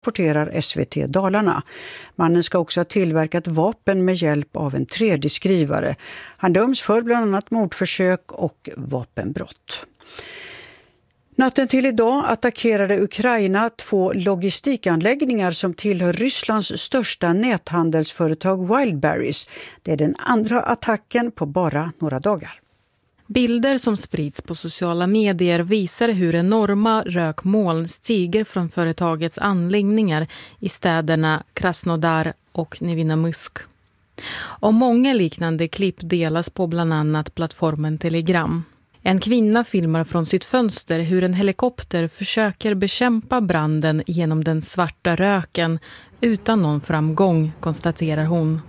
rapporterar SVT Dalarna. Mannen ska också ha tillverkat vapen med hjälp av en 3D-skrivare. Han döms för bland annat mordförsök och vapenbrott. Natten till idag attackerade Ukraina 2 logistikanläggningar som tillhör Rysslands största näthandelsföretag Wildberries. Det är den andra attacken på bara några dagar. Bilder som sprids på sociala medier visar hur enorma rökmoln stiger från företagets anläggningar i städerna Krasnodar och Nevinnomysk. Och många liknande klipp delas på bland annat plattformen Telegram. En kvinna filmar från sitt fönster hur en helikopter försöker bekämpa branden genom den svarta röken utan någon framgång, konstaterar hon.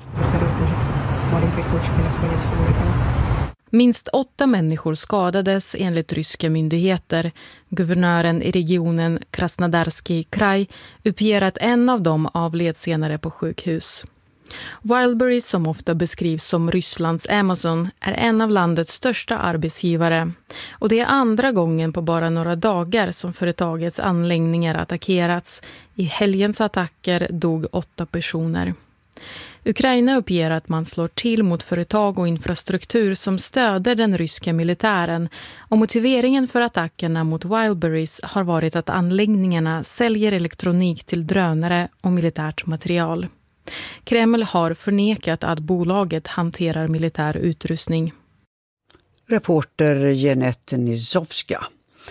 Minst 8 människor skadades enligt ryska myndigheter. Guvernören i regionen Krasnodarski kraj uppger att en av dem avled senare på sjukhus. Wildberries, som ofta beskrivs som Rysslands Amazon, är en av landets största arbetsgivare. Och det är andra gången på bara några dagar som företagets anläggningar attackerats. I helgens attacker dog 8 personer. Ukraina uppger att man slår till mot företag och infrastruktur som stöder den ryska militären, och motiveringen för attackerna mot Wildberries har varit att anläggningarna säljer elektronik till drönare och militärt material. Kreml har förnekat att bolaget hanterar militär utrustning. Reporter Jeanette Nizovska.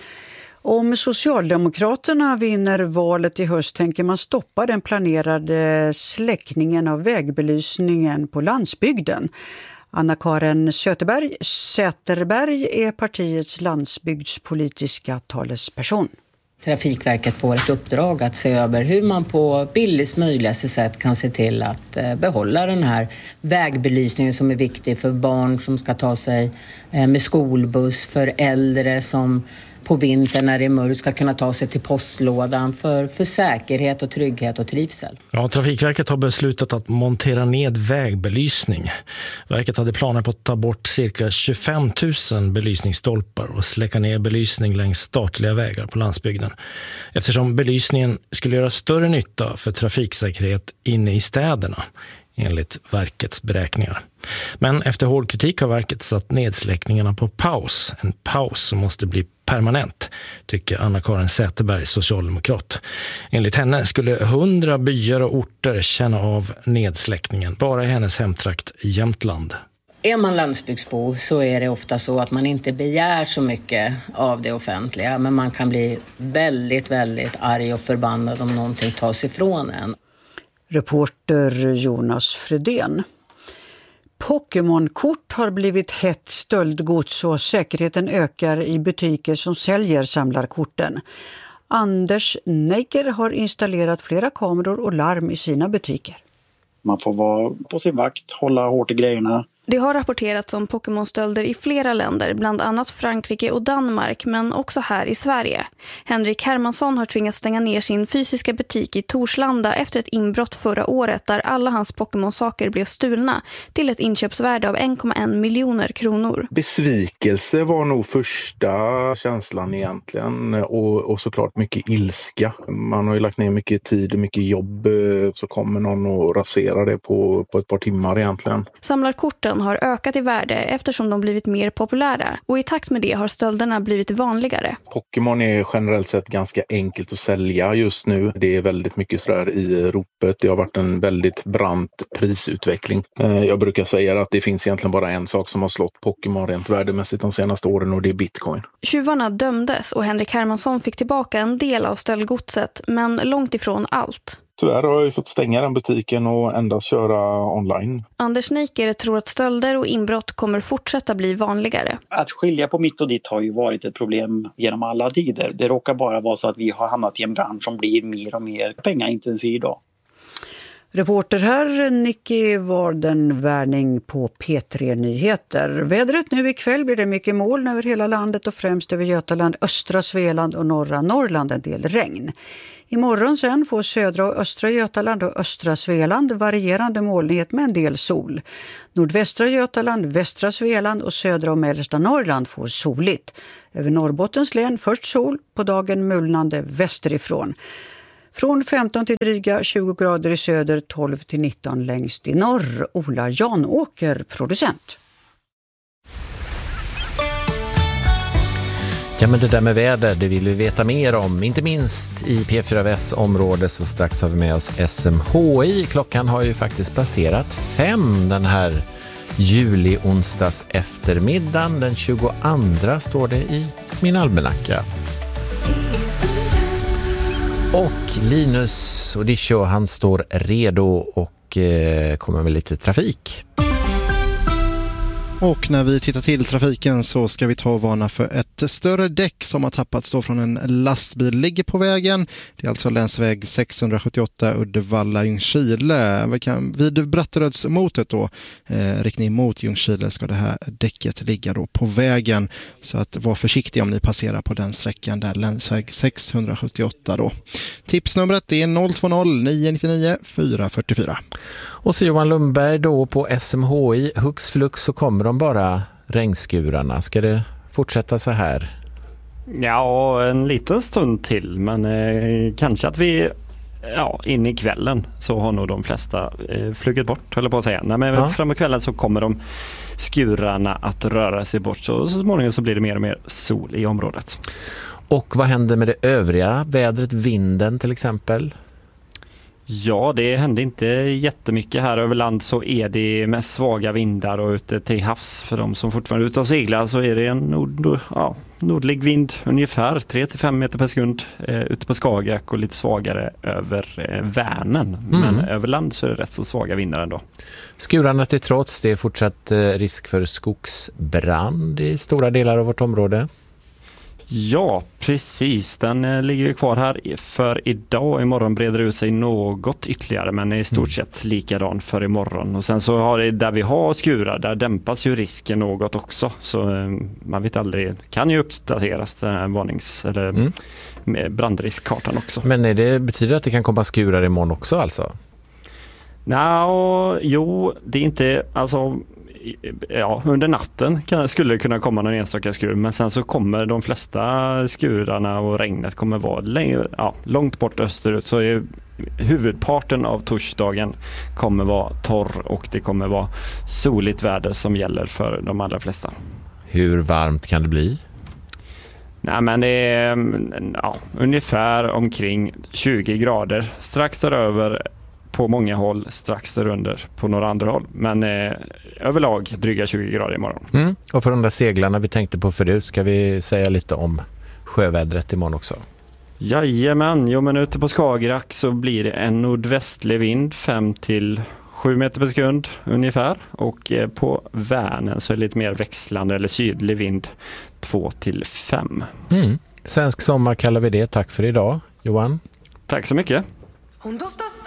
Om Socialdemokraterna vinner valet i höst tänker man stoppa den planerade släckningen av vägbelysningen på landsbygden. Anna-Karin Säterberg är partiets landsbygdspolitiska talesperson. Trafikverket får ett uppdrag att se över hur man på billigast möjligaste sätt kan se till att behålla den här vägbelysningen som är viktig för barn som ska ta sig med skolbuss, för äldre som på vintern när det är mörkt ska kunna ta sig till postlådan, för säkerhet och trygghet och trivsel. Ja, Trafikverket har beslutat att montera ned vägbelysning. Verket hade planer på att ta bort cirka 25 000 belysningsstolpar och släcka ner belysning längs statliga vägar på landsbygden. Eftersom belysningen skulle göra större nytta för trafiksäkerhet inne i städerna, enligt verkets beräkningar. Men efter hård kritik har verket satt nedsläckningarna på paus. En paus som måste bli permanent, tycker Anna-Karin Säterberg, socialdemokrat. Enligt henne skulle 100 byar och orter känna av nedsläckningen bara i hennes hemtrakt Jämtland. Är man landsbygdsbo så är det ofta så att man inte begär så mycket av det offentliga, men man kan bli väldigt, väldigt arg och förbannad om någonting tas ifrån en. Reporter Jonas Fredén. Pokémon-kort har blivit hett stöldgods och säkerheten ökar i butiker som säljer samlarkorten. Anders Neiker har installerat flera kameror och larm i sina butiker. Man får vara på sin vakt, hålla hårt i grejerna. Det har rapporterats om Pokémon-stölder i flera länder, bland annat Frankrike och Danmark, men också här i Sverige. Henrik Hermansson har tvingats stänga ner sin fysiska butik i Torslanda efter ett inbrott förra året där alla hans Pokémon-saker blev stulna till ett inköpsvärde av 1,1 miljoner kronor. Besvikelse var nog första känslan egentligen, och såklart mycket ilska. Man har ju lagt ner mycket tid och mycket jobb, så kommer någon och raserar det på ett par timmar egentligen. Samlarkorten har ökat i värde eftersom de blivit mer populära, och i takt med det har stölderna blivit vanligare. Pokémon är generellt sett ganska enkelt att sälja just nu. Det är väldigt mycket sådär i ropet. Det har varit en väldigt brant prisutveckling. Jag brukar säga att det finns egentligen bara en sak som har slått Pokémon rent värdemässigt de senaste åren, och det är Bitcoin. Tjuvarna dömdes och Henrik Hermansson fick tillbaka en del av stöldgodset, men långt ifrån allt. Tyvärr har jag fått stänga den butiken och endast köra online. Anders Neiker tror att stölder och inbrott kommer fortsätta bli vanligare. Att skilja på mitt och ditt har ju varit ett problem genom alla tider. Det råkar bara vara så att vi har hamnat i en bransch som blir mer och mer pengaintensiv idag. Reporter här, Nicky Warden-Värning på P3 Nyheter. Vädret nu ikväll blir det mycket moln över hela landet och främst över Götaland, östra Svealand och norra Norrland en del regn. Imorgon sen får södra och östra Götaland och östra Svealand varierande molnighet med en del sol. Nordvästra Götaland, västra Svealand och södra och mellersta Norrland får soligt. Över Norrbottens län först sol, på dagen mulnande västerifrån. Från 15 till dryga 20 grader i söder, 12 till 19 längst i norr. Ola Janåker, producent. Ja, men det där med väder, det vill vi veta mer om. Inte minst i P4Väs område, så strax har vi med oss SMHI. Klockan har ju faktiskt passerat 5 den här juli-onsdags eftermiddagen. Den 22 står det i min almanacka. Och Linus Odisho, han står redo och kommer med lite trafik. Och när vi tittar till trafiken så ska vi ta och varna för ett större däck som har tappats då från en lastbil, ligger på vägen. Det är alltså länsväg 678 Uddevalla-Ljungskile. Vid Bratterödsmotet då, riktning mot Ljungskile, ska det här däcket ligga då på vägen. Så att var försiktig om ni passerar på den sträckan där, länsväg 678 då. Tipsnumret är 020-999 444. Och så Johan Lundberg då på SMHI. Hux flux så kommer de bara regnskurarna. Ska det fortsätta så här? Ja, en liten stund till. Men kanske att vi in i kvällen så har nog de flesta flugit bort, höll på att säga. Nej, men fram i kvällen så kommer de skurarna att röra sig bort. Så småningom så blir det mer och mer sol i området. Och vad händer med det övriga vädret, vinden till exempel? Ja, det händer inte jättemycket här över land, så är det med svaga vindar och ute till havs. För de som fortfarande är ute och seglar så är det en nordlig vind ungefär 3-5 meter per sekund ute på Skagerrak och lite svagare över Vänern. Men över land så är det rätt så svaga vindar ändå. Skurarna till trots, det är fortsatt risk för skogsbrand i stora delar av vårt område. Ja, precis. Den ligger ju kvar här för idag. Imorgon breder det ut sig något ytterligare, men är i stort sett likadan för imorgon. Och sen så har det, där vi har skurar, där dämpas ju risken något också. Så man vet aldrig, kan ju uppdateras den här med brandriskkartan också. Men betyder det att det kan komma skurar imorgon också alltså? Jo, det är inte, alltså... Ja, under natten skulle det kunna komma någon enstaka skur, men sen så kommer de flesta skurarna och regnet kommer vara långt bort österut, så är huvudparten av torsdagen kommer vara torr och det kommer vara soligt väder som gäller för de allra flesta. Hur varmt kan det bli? Nej, men det är ungefär omkring 20 grader, strax däröver på många håll, strax därunder på några andra håll. Men överlag dryga 20 grader imorgon. Och för de där seglarna vi tänkte på förut, ska vi säga lite om sjövädret imorgon också? Jajamän, men ute på Skagerrak så blir det en nordvästlig vind 5-7 meter per sekund ungefär. Och på Vänern så är det lite mer växlande eller sydlig vind 2-5. Svensk sommar kallar vi det. Tack för idag, Johan. Tack så mycket. Hon doftar